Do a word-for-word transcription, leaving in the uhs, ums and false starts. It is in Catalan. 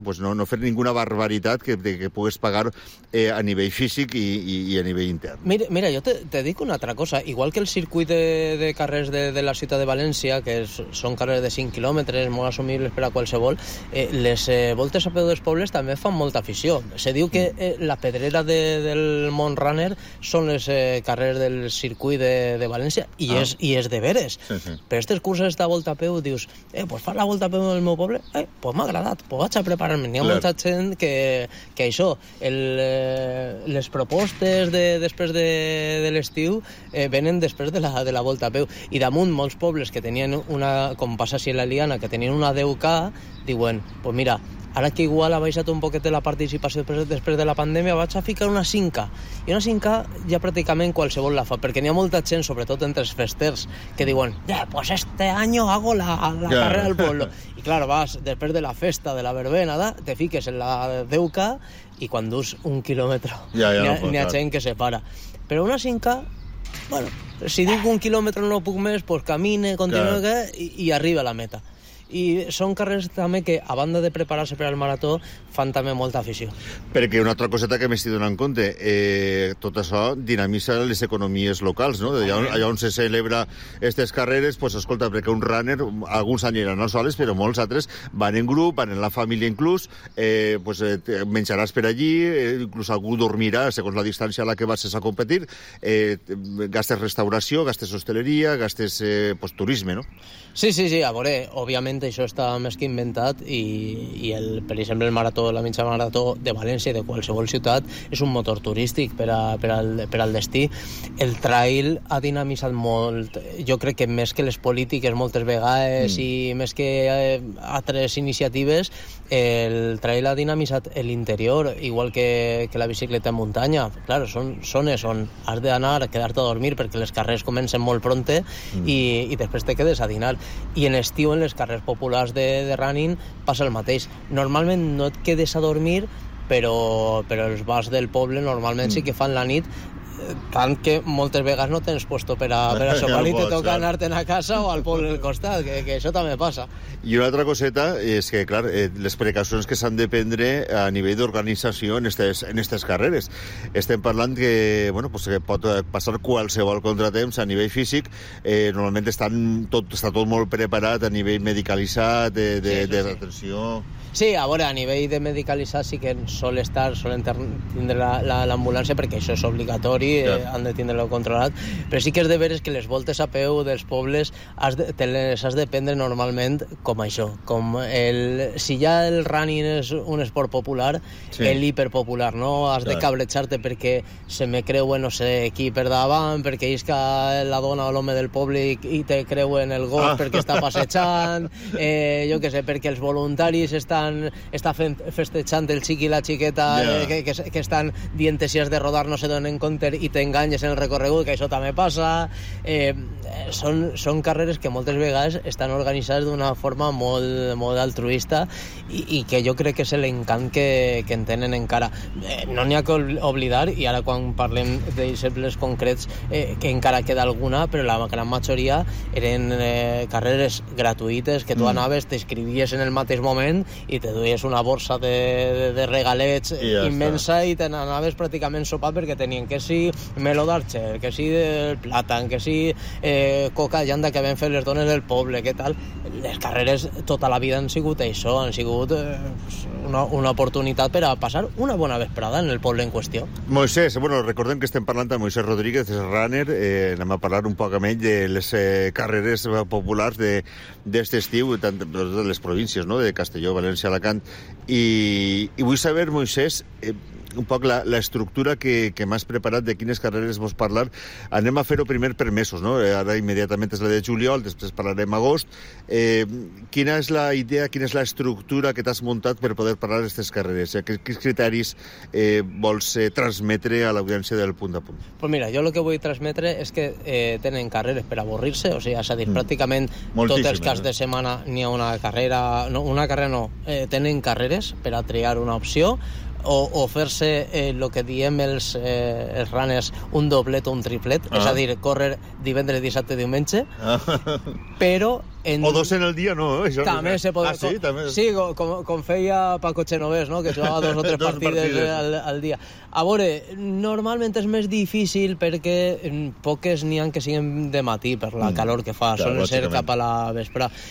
pues no, no fer ninguna barbaritat que, que pugues pagar eh, a nivell físic i, i, i a nivell intern. Mira, mira jo te, te dic una altra cosa. Igual que el circuit de, de carrers de, de la ciutat de València, que és, són carrers de cinc quilòmetres, molt assumibles per a qualsevol, eh, les eh, voltes a peu dels pobles també fan molta afició. Se diu que eh, la pedrera de, del Mont Runner són les eh, carrers del circuit de, de València, i, ah. és, i és de veres. Sí, sí. Per aquestes curses de volta a peu dius, eh, pues fas la volta a peu del meu poble, eh, pues m'ha agradat, pues vaig a preparar. N'hi ha Clar. molta gent que, que això, el, eh, les propostes de, després de, de l'estiu eh, venen després de la, de la volta a peu. I damunt molts pobles que tenien una, com passa si a l'Eliana, que tenien una deu K, diuen, pues mira, ara que igual ha baixat un poquet de la participació després, després de la pandèmia, vaig a ficar una cinc K. I una cinc K ja pràcticament qualsevol la fa, perquè n'hi ha molta gent, sobretot entre els festers, que diuen, ja, pues este año hago la, la yeah. carrera del pueblo. I clar, vas, després de la festa, de la verbena, da, te fiques en la deu K i quan dus un quilòmetre ja, ja, n'hi ha, no ha gent que se para. Però una cinc K, bueno, si dic un quilòmetre no puc més, pues camine, continue yeah. i, i arriba a la meta. I són carrers també que, a banda de preparar-se per al marató, fan també molta afició. Perquè una altra coseta que m'estic donant compte, eh, tot això dinamitza les economies locals, no? Allà, allà on se celebra aquestes carreres, pues, escolta, perquè un runner, alguns aniran no soles, però molts altres van en grup, van en la família inclús, eh, pues, eh, menjaràs per allí, eh, inclús algú dormirà, segons la distància a la que vas a competir, eh, gastes restauració, gastes hosteleria, gastes eh, pues, turisme, no? Sí, sí, sí, a veure, òbviament això està més que inventat i, i el, per exemple, el marató, la mitja marató de València i de qualsevol ciutat és un motor turístic per, a, per, al, per al destí. El trail ha dinamitzat molt, jo crec que més que les polítiques moltes vegades mm. i més que eh, altres iniciatives, el trail ha dinamitzat l'interior, igual que, que la bicicleta en muntanya. Clar, són zones on has d'anar a quedar-te a dormir perquè les carreres comencen molt pronte mm. i, i després te quedes a dinar. I en estiu, en les carreres populars de, de running, passa el mateix. Normalment no et quedes a dormir, però, però els bars del poble normalment mm. sí que fan la nit, tant que moltes vegades no tens puesto per a, per a sopar i te toca anar-te'n a casa o al poble del costat, que, que això també passa. I una altra coseta és que, clar, eh, les precaucions que s'han de prendre a nivell d'organització en aquestes en estes carreres. Estem parlant que, bueno, pues, que pot passar qualsevol contratemps a nivell físic, eh, normalment estan tot, està tot molt preparat a nivell medicalitzat, de, de, sí, sí, de retenció... Sí, a veure, a nivell de medicalitzar sí que sol estar, solen tindre l'ambulància perquè això és obligatori, eh, han de tindre-lo controlat, però sí que és de veres que les voltes a peu dels pobles has de, te les has de prendre normalment com això, com el... Si ja el running és un esport popular, sí. l'hiperpopular, no? Has de cabrejar-te perquè se me creuen, no sé, qui per davant, perquè isca la dona o l'home del poble i, i te creuen el gos ah. perquè està passejant, eh, jo què sé, perquè els voluntaris estan està festejant el xic i la xiqueta yeah. que, que, que estan dient si has de rodar no se donen compte i t'enganyes en el recorregut, que això també passa. Eh, són, són carreres que moltes vegades estan organitzades d'una forma molt, molt altruista i, i que jo crec que és l'encant que, que en tenen encara. Eh, no n'hi ha que oblidar, i ara quan parlem d'exemples concrets eh, que encara queda alguna, però la gran majoria eren eh, carreres gratuïtes que tu mm. anaves, t'inscrivies en el mateix moment i te duies una borsa de, de, de regalets I ja immensa està. I te n'anaves pràcticament sopat perquè tenien que sí melo d'Archer, que sí del plàtan, que sí eh, coca llanda que vam fer les dones del poble, què tal. Les carreres tota la vida han sigut això, han sigut eh, una, una oportunitat per a passar una bona vesprada en el poble en qüestió. Moisés, bueno, recordem que estem parlant amb Moisés Rodríguez, és runner, eh, anem a parlar un poc amb ell de les eh, carreres populars d'este estiu, tant de les províncies, no?, de Castelló, València, Alacant, i, i vull saber, Moisés, eh, un poc la, la estructura que, que m'has preparat, de quines carreres vols parlar. Anem a fer-ho primer per mesos, no? Ara immediatament és la de juliol, després parlarem agost. Eh, quina és la idea, quina és l'estructura que t'has muntat per poder parlar d'aquestes carreres? Eh, quins criteris eh, vols eh, transmetre a l'audiència del Punt a Punt? Pues mira, jo el que vull transmetre és que eh, tenen carreres per avorrir-se, o sigui, és a dir, mm. pràcticament tots els caps de setmana n'hi ha una carrera, no, una carrera no, eh, tenen carreres per a triar una opció. o, o fer-se el eh, que diem els, eh, els runners un doblet o un triplet, ah. és a dir, córrer divendres, dissabte, diumenge, ah. però... En... O dos en el dia, no? Això també se pot... Ah, sí? També... Sí, com, com feia Paco Genovés, no? Que jugava dos o tres dos partides, partides. Al, al dia. A veure, normalment és més difícil perquè poques n'hi ha que siguin de matí per la calor que fa, clar, solen ser cap a la vespre.